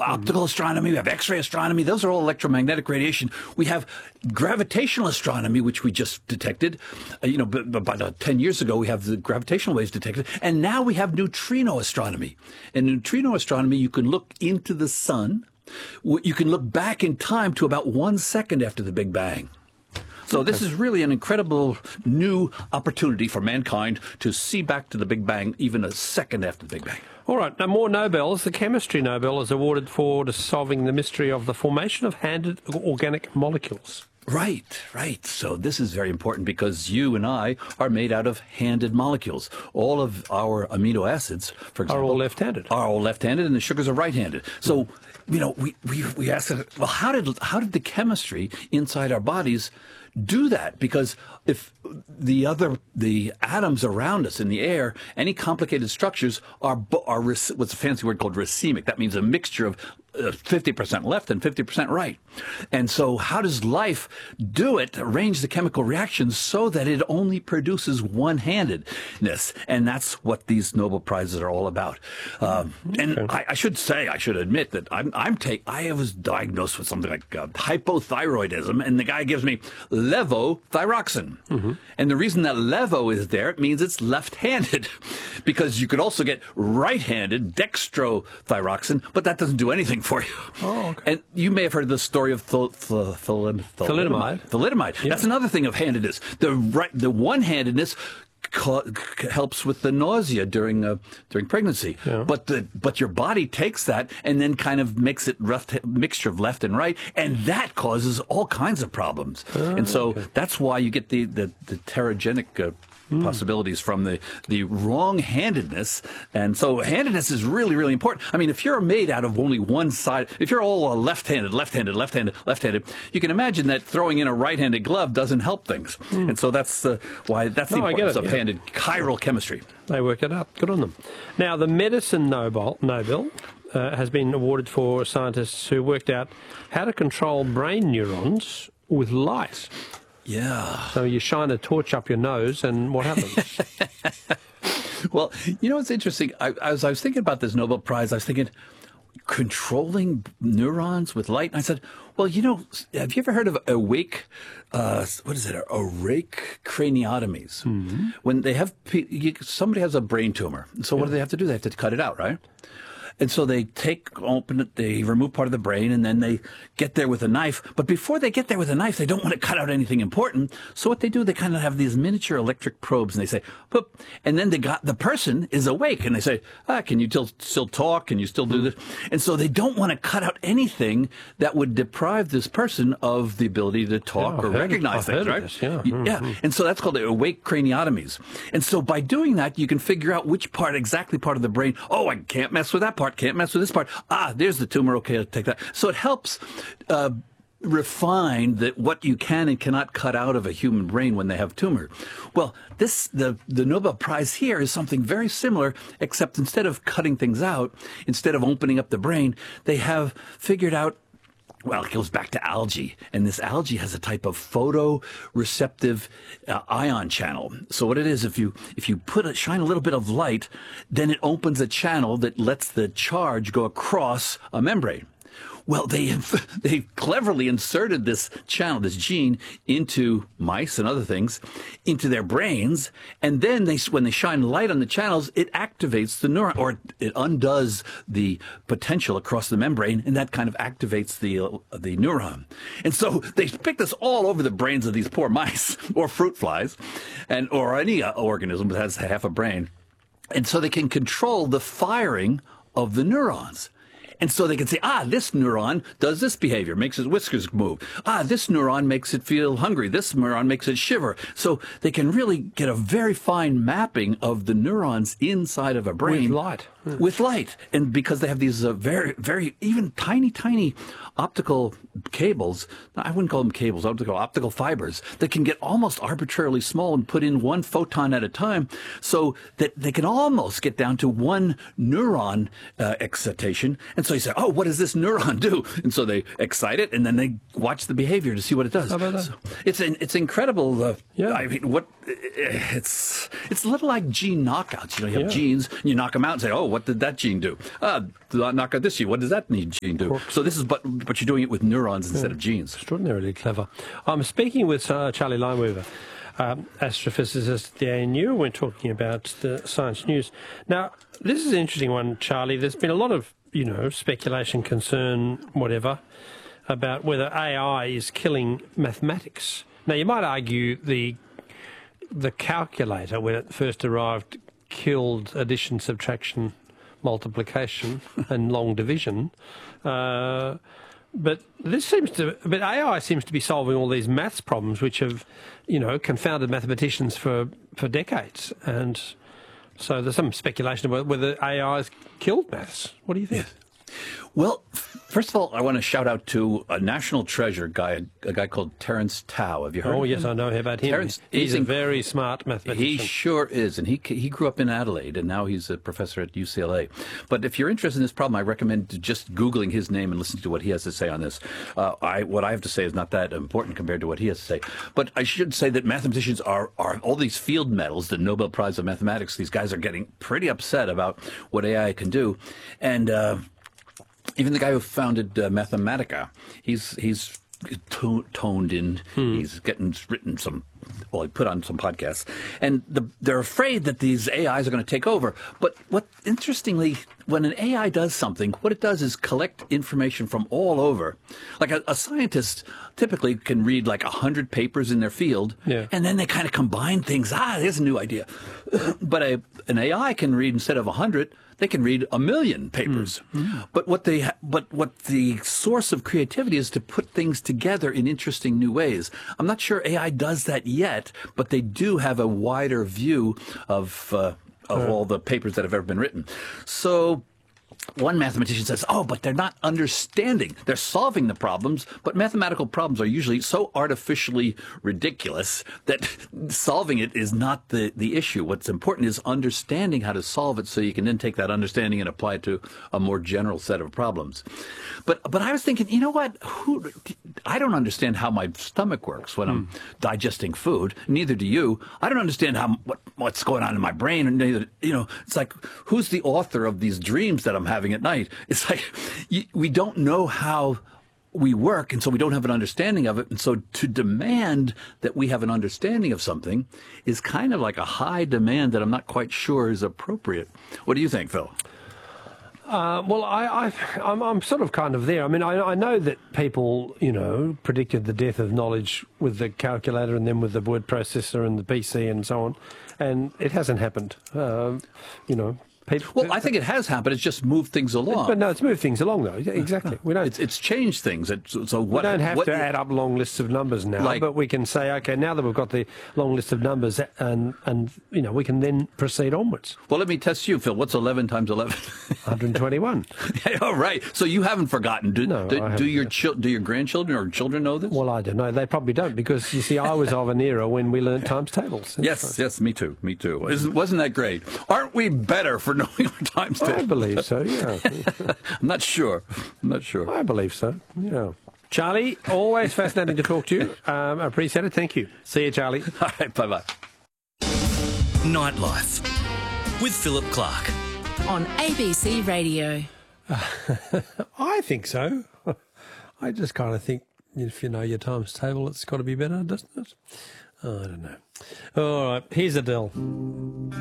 optical astronomy, we have X-ray astronomy. Those are all electromagnetic radiation. We have gravitational astronomy, which we just detected. About 10 years ago, we have the gravitational waves detected. And now we have neutrino astronomy. In neutrino astronomy, you can look into the sun. You can look back in time to about 1 second after the Big Bang. So this is really an incredible new opportunity for mankind to see back to the Big Bang even a second after the Big Bang. All right, now more Nobels. The Chemistry Nobel is awarded for solving the mystery of the formation of handed organic molecules. Right. So this is very important because you and I are made out of handed molecules. All of our amino acids, for example, Are all left-handed, and the sugars are right-handed. So, we asked, well, how did the chemistry inside our bodies do that? Because if the atoms around us in the air, any complicated structures are what's a fancy word called racemic. That means a mixture of 50% left and 50% right. And so how does life do it, arrange the chemical reactions so that it only produces one-handedness? And that's what these Nobel Prizes are all about. And I should admit that I was diagnosed with something like hypothyroidism, and the guy gives me levothyroxine. Mm-hmm. And the reason that levo is there, it means it's left-handed, because you could also get right-handed dextrothyroxine, but that doesn't do anything for you. Oh, okay. And you may have heard the story of thalidomide. Thalidomide. Yeah. That's another thing of handedness. The one-handedness helps with the nausea during pregnancy. Yeah. But your body takes that and then kind of makes it mixture of left and right, and that causes all kinds of problems. And so that's why you get the pterogenic possibilities from the wrong-handedness. And so handedness is really, really important. I mean, if you're made out of only one side, if you're all left-handed, you can imagine that throwing in a right-handed glove doesn't help things. And so that's why the importance of handed chiral chemistry. They work it out. Good on them. Now, the Medicine Nobel has been awarded for scientists who worked out how to control brain neurons with light. Yeah. So you shine a torch up your nose, and what happens? Well, it's interesting. As I was thinking about this Nobel Prize, I was thinking, controlling neurons with light? And I said, well, have you ever heard of awake craniotomies? Mm-hmm. When they have, somebody has a brain tumor. So what do they have to do? They have to cut it out, right? And so they open it, they remove part of the brain, and then they get there with a knife. But before they get there with a knife, they don't want to cut out anything important. So what they do, they kind of have these miniature electric probes, and they say, "Boop," and then the person is awake, and they say, can you still talk? Can you still do this? And so they don't want to cut out anything that would deprive this person of the ability to talk or recognize things, right? Yeah. And so that's called awake craniotomies. And so by doing that, you can figure out which part of the brain, I can't mess with that part. Can't mess with this part. There's the tumor. Okay, I'll take that. So it helps refine what you can and cannot cut out of a human brain when they have tumor. Well, the Nobel Prize here is something very similar, except instead of cutting things out, instead of opening up the brain, they have figured out. Well, it goes back to algae, and this algae has a type of photoreceptive ion channel. So what it is, if you shine a little bit of light, then it opens a channel that lets the charge go across a membrane. Well, they cleverly inserted this channel, this gene, into mice and other things, into their brains, and then when they shine light on the channels, it activates the neuron, or it undoes the potential across the membrane, and that kind of activates the neuron. And so they picked this all over the brains of these poor mice, or fruit flies, or any organism that has half a brain, and so they can control the firing of the neurons. And so they can say, this neuron does this behavior, makes its whiskers move. This neuron makes it feel hungry. This neuron makes it shiver. So they can really get a very fine mapping of the neurons inside of a brain. With light. And because they have these very, very, even tiny, tiny optical cables, I wouldn't call them cables, I would call optical fibers, that can get almost arbitrarily small and put in one photon at a time, so that they can almost get down to one neuron excitation. And so you say, what does this neuron do? And so they excite it, and then they watch the behavior to see what it does. How about that? So it's incredible. I mean, it's a little like gene knockouts. You have genes, and you knock them out and say, what did that gene do? Knock out this gene. What does that gene do? So this is, but you're doing it with neurons instead of genes. Extraordinarily clever. I'm speaking with Charlie Lineweaver, astrophysicist at the ANU. We're talking about the Science News. Now, this is an interesting one, Charlie. There's been a lot of, speculation, concern, whatever, about whether AI is killing mathematics. Now, you might argue the calculator, when it first arrived, killed addition, subtraction, multiplication, and long division. But AI seems to be solving all these maths problems, which have, confounded mathematicians for decades. And so there's some speculation about whether AI has killed maths. What do you think? Well, first of all, I want to shout out to a national treasure guy, a guy called Terence Tao. Have you heard of him? Oh, yes, I know about him. Terence, he's a very smart mathematician. He sure is, and he grew up in Adelaide, and now he's a professor at UCLA. But if you're interested in this problem, I recommend just Googling his name and listening to what he has to say on this. What I have to say is not that important compared to what he has to say. But I should say that mathematicians are all these field medals, the Nobel Prize of Mathematics, these guys are getting pretty upset about what AI can do. And even the guy who founded Mathematica, he's toned in. He's written some. Well, he put on some podcasts, and they're afraid that these AIs are going to take over. But interestingly, when an AI does something, what it does is collect information from all over. Like a scientist typically can read like 100 papers in their field, and then they kind of combine things. Here's a new idea. But an AI can read, instead of 100, they can read 1,000,000 papers. But what the source of creativity is to put things together in interesting new ways. I'm not sure AI does that yet, but they do have a wider view of all the papers that have ever been written. So one mathematician says, but they're not understanding. They're solving the problems, but mathematical problems are usually so artificially ridiculous that solving it is not the issue. What's important is understanding how to solve it so you can then take that understanding and apply it to a more general set of problems. But I was thinking, you know what? I don't understand how my stomach works when I'm digesting food. Neither do you. I don't understand what's going on in my brain. And neither, it's like, who's the author of these dreams that I'm having at night? It's like we don't know how we work, and so we don't have an understanding of it. And so to demand that we have an understanding of something is kind of like a high demand that I'm not quite sure is appropriate. What do you think, Phil? Well, I'm sort of kind of there. I mean, I know that people, predicted the death of knowledge with the calculator and then with the word processor and the PC and so on, and it hasn't happened. Well, I think it has happened. It's just moved things along. But no, it's moved things along, though. Exactly. We don't. It's changed things. So we don't have to add up long lists of numbers now. But we can say, okay, now that we've got the long list of numbers, and we can then proceed onwards. Well, let me test you, Phil. What's 11 times 11? 121. Oh, right. So you haven't forgotten. Do your grandchildren or children know this? Well, I don't know. They probably don't, because you see, I was of an era when we learnt times tables. Yes, me too. Wasn't that great? Aren't we better for knowing our times tables? I believe so, yeah. I'm not sure. I believe so, yeah. Charlie, always fascinating to talk to you. I appreciate it. Thank you. See you, Charlie. All right, bye-bye. Nightlife with Philip Clark on ABC Radio. I think so. I just kind of think if you know your times table, it's got to be better, doesn't it? I don't know. All right, here's Adele.